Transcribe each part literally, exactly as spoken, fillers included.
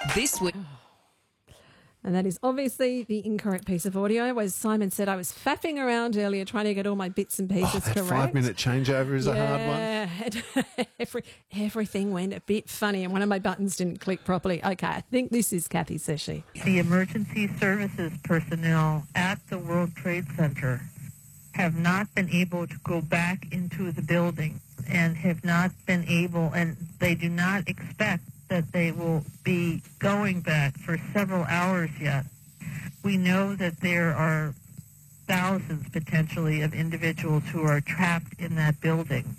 This week. And that is obviously the incorrect piece of audio. As Simon said, I was faffing around earlier trying to get all my bits and pieces Oh, that correct. five-minute changeover is yeah, a hard one. Every, everything went a bit funny and one of my buttons didn't click properly. Okay, I think this is Kathy Seshi. The emergency services personnel at the World Trade Center have not been able to go back into the building and have not been able, and they do not expect that they will be going back for several hours yet. We know that there are thousands potentially of individuals who are trapped in that building.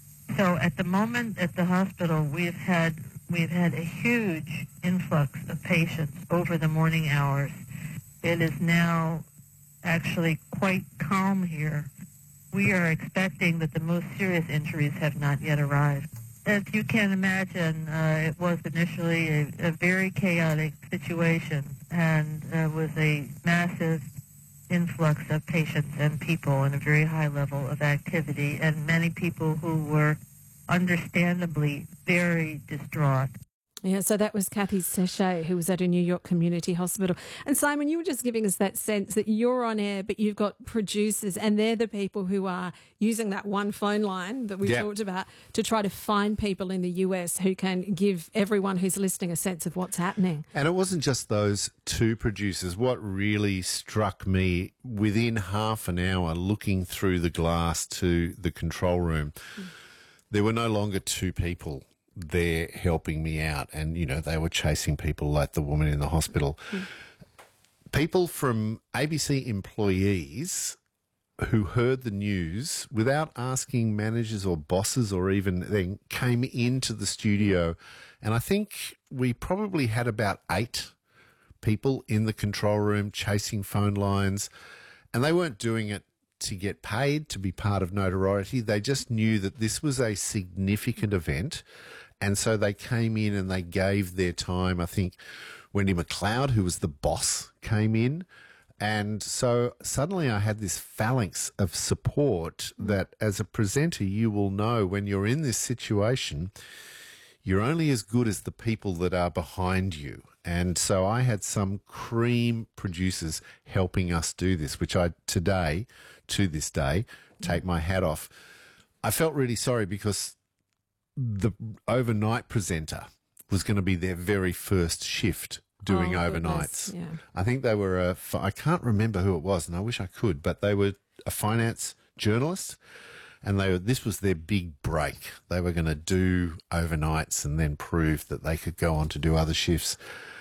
So at the moment at the hospital, we've had we've had a huge influx of patients over the morning hours. It is now actually quite calm here. We are expecting that the most serious injuries have not yet arrived. As you can imagine, uh, it was initially a, a very chaotic situation and uh, was a massive influx of patients and people and a very high level of activity and many people who were understandably very distraught. Yeah, so that was Kathy Seshi, who was at a New York community hospital. And Simon, you were just giving us that sense that you're on air, but you've got producers, and they're the people who are using that one phone line that we Yep. talked about to try to find people in the U S who can give everyone who's listening a sense of what's happening. And it wasn't just those two producers. What really struck me within half an hour looking through the glass to the control room, mm. there were no longer two people there helping me out, and you know they were chasing people like the woman in the hospital. Mm. People from A B C employees who heard the news without asking managers or bosses or even then came into the studio, and I think we probably had about eight people in the control room chasing phone lines, and they weren't doing it to get paid, to be part of notoriety. They just knew that this was a significant event. And so they came in and they gave their time. I think Wendy McLeod, who was the boss, came in. And so suddenly I had this phalanx of support that as a presenter, you will know when you're in this situation, you're only as good as the people that are behind you. And so I had some cream producers helping us do this, which I today, to this day, take my hat off. I felt really sorry because the overnight presenter was going to be their very first shift doing oh, overnights. Yeah. I think they were a, I can't remember who it was, and I wish I could, but they were a finance journalist, and they were, this was their big break. They were going to do overnights and then prove that they could go on to do other shifts.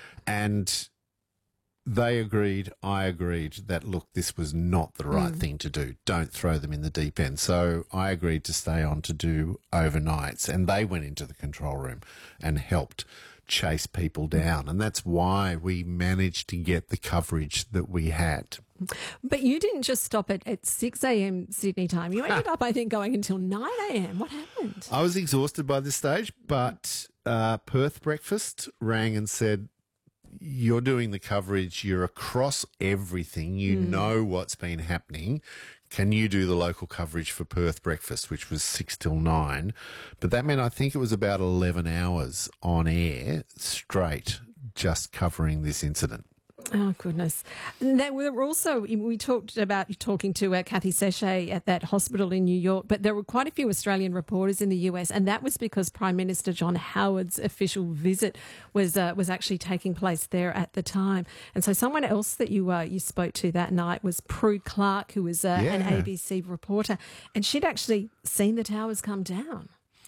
And they agreed, I agreed that, look, this was not the right mm. thing to do. Don't throw them in the deep end. So I agreed to stay on to do overnights, and they went into the control room and helped chase people down. And that's why we managed to get the coverage that we had. But you didn't just stop at, at six a.m. Sydney time. You ended up, I think, going until nine a.m. What happened? I was exhausted by this stage, but uh, Perth Breakfast rang and said, you're doing the coverage, you're across everything, you mm. know what's been happening. Can you do the local coverage for Perth Breakfast, which was six till nine? But that meant I think it was about eleven hours on air straight just covering this incident. Oh, goodness. And there were also, we talked about talking to uh, Kathy Seshi at that hospital in New York, but there were quite a few Australian reporters in the U S, and that was because Prime Minister John Howard's official visit was uh, was actually taking place there at the time. And so someone else that you uh, you spoke to that night was Prue Clark, who was uh, yeah. an A B C reporter, and she'd actually seen the towers come down.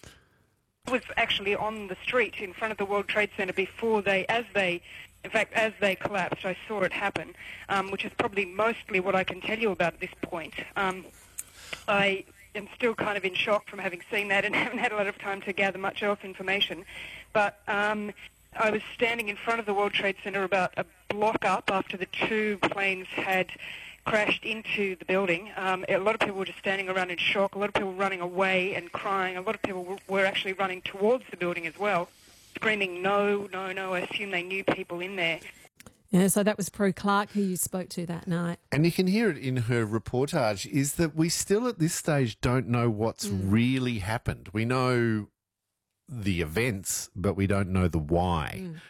I was actually on the street in front of the World Trade Center before they, as they, in fact, as they collapsed. I saw it happen, um, which is probably mostly what I can tell you about at this point. Um, I am still kind of in shock from having seen that and haven't had a lot of time to gather much else information. But um, I was standing in front of the World Trade Center about a block up after the two planes had crashed into the building. Um, a lot of people were just standing around in shock, a lot of people running away and crying, a lot of people were actually running towards the building as well, screaming, no, no, no. I assume they knew people in there. Yeah, so that was Prue Clark who you spoke to that night. And you can hear it in her reportage, is that we still at this stage don't know what's mm. really happened. We know the events, but we don't know the why. Mm.